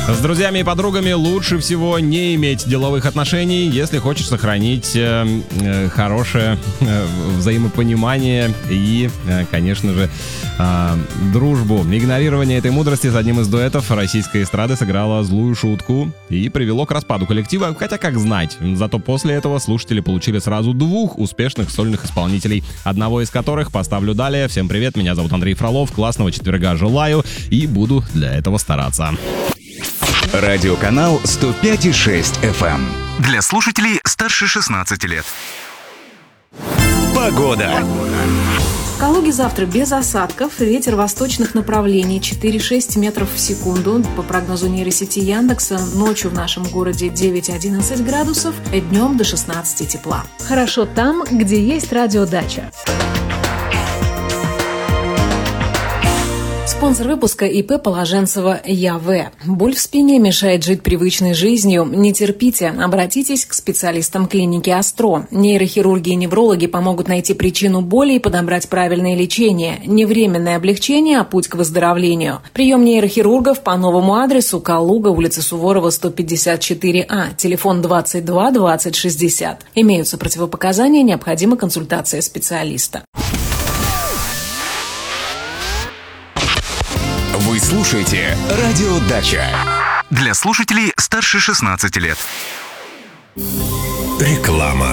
С друзьями и подругами лучше всего не иметь деловых отношений, если хочешь сохранить хорошее взаимопонимание и, конечно же, дружбу. Игнорирование этой мудрости с одним из дуэтов российской эстрады сыграло злую шутку и привело к распаду коллектива, хотя как знать. Зато после этого слушатели получили сразу двух успешных сольных исполнителей, одного из которых поставлю далее. Всем привет, меня зовут Андрей Фролов, классного четверга желаю и буду для этого стараться. Радиоканал 105,6 FM. Для слушателей старше 16 лет. Погода. В Калуге завтра без осадков, ветер восточных направлений 4-6 метров в секунду. По прогнозу нейросети Яндекса, ночью в нашем городе 9-11 градусов, днем до 16 тепла. Хорошо там, где есть радиодача. Спонсор выпуска ИП Положенцева ЯВ. Боль в спине мешает жить привычной жизнью. Не терпите, обратитесь к специалистам клиники Астро. Нейрохирурги и неврологи помогут найти причину боли и подобрать правильное лечение. Не временное облегчение, а путь к выздоровлению. Прием нейрохирургов по новому адресу: Калуга, улица Суворова, 154А, телефон 22 20 60. Имеются противопоказания, необходима консультация специалиста. Вы слушаете «Радио Дача». Для слушателей старше 16 лет. Реклама.